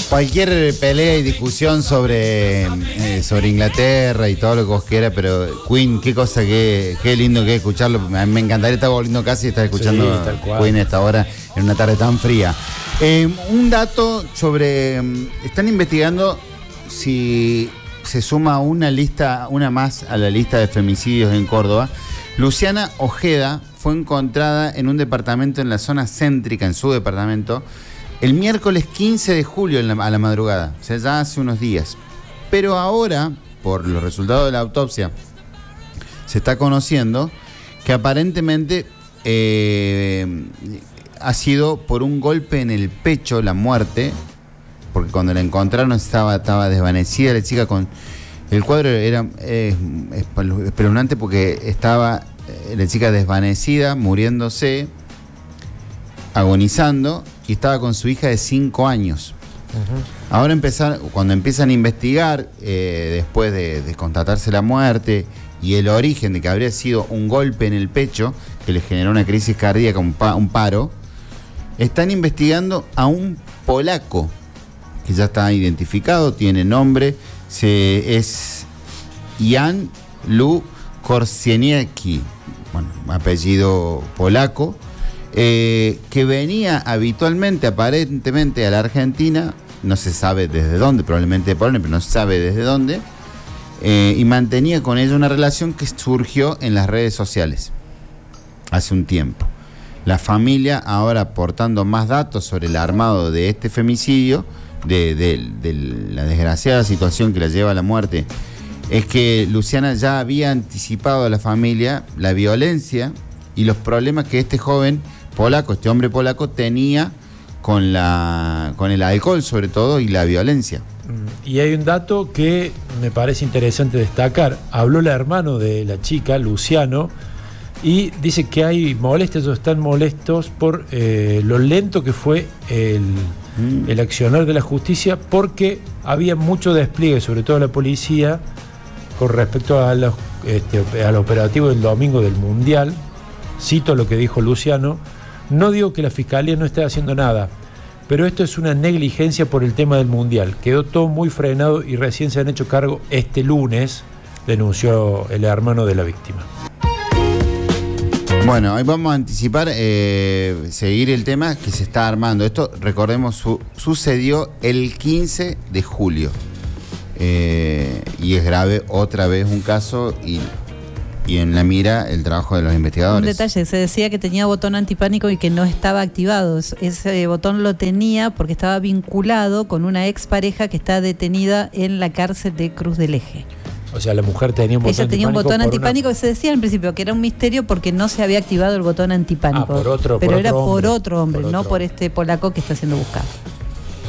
Cualquier pelea y discusión sobre Inglaterra y todo lo que vos quieras, pero Queen, qué cosa, qué lindo que es escucharlo. Me encantaría estar volviendo casi y estar escuchando Queen a esta hora en una tarde tan fría. Un dato sobre... están investigando si se suma una más a la lista de femicidios en Córdoba. Luciana Ojeda fue encontrada en un departamento en la zona céntrica, en su departamento, el miércoles 15 de julio a la madrugada, o sea, ya hace unos días. Pero ahora, por los resultados de la autopsia, se está conociendo que aparentemente ha sido por un golpe en el pecho la muerte, porque cuando la encontraron estaba desvanecida la chica. Con el cuadro era espeluznante porque estaba la chica desvanecida, muriéndose, agonizando, y estaba con su hija de 5 años. Uh-huh. Ahora cuando empiezan a investigar, después de constatarse la muerte y el origen de que habría sido un golpe en el pecho que le generó una crisis cardíaca, un paro, están investigando a un polaco que ya está identificado, tiene nombre, es Jan Lu Korsieniecki, bueno, apellido polaco, que venía habitualmente, aparentemente, a la Argentina, no se sabe desde dónde, probablemente de Polonia, pero no se sabe desde dónde, y mantenía con ella una relación que surgió en las redes sociales hace un tiempo. La familia, ahora aportando más datos sobre el armado de este femicidio, de la desgraciada situación que la lleva a la muerte, es que Luciana ya había anticipado a la familia la violencia y los problemas que este joven polaco, este hombre polaco, tenía con el alcohol sobre todo y la violencia. Y hay un dato que me parece interesante destacar. Habló el hermano de la chica, Luciano, y dice que hay molestias o están molestos por lo lento que fue el accionar de la justicia, porque había mucho despliegue, sobre todo la policía, con respecto al operativo del domingo del Mundial. Cito lo que dijo Luciano: no digo que la Fiscalía no esté haciendo nada, pero esto es una negligencia por el tema del Mundial. Quedó todo muy frenado y recién se han hecho cargo este lunes, denunció el hermano de la víctima. Bueno, hoy vamos a anticipar, seguir el tema que se está armando. Esto, recordemos, sucedió el 15 de julio. Y es grave otra vez un caso y en la mira el trabajo de los investigadores. Un detalle, se decía que tenía botón antipánico y que no estaba activado. Ese botón lo tenía porque estaba vinculado con una expareja que está detenida en la cárcel de Cruz del Eje. O sea, la mujer tenía un botón antipánico. Ella tenía un botón antipánico que se decía en principio que era un misterio porque no se había activado el botón antipánico. Pero era por otro hombre, no por este polaco que está siendo buscado.